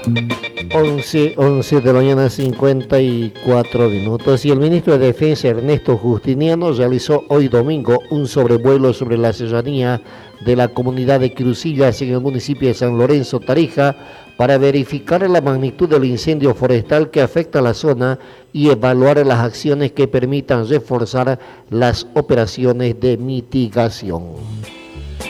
11 de la mañana, 54 minutos. Y el ministro de Defensa, Ernesto Justiniano, realizó hoy domingo un sobrevuelo sobre la serranía de la comunidad de Crucillas en el municipio de San Lorenzo, Tarija, para verificar la magnitud del incendio forestal que afecta a la zona y evaluar las acciones que permitan reforzar las operaciones de mitigación.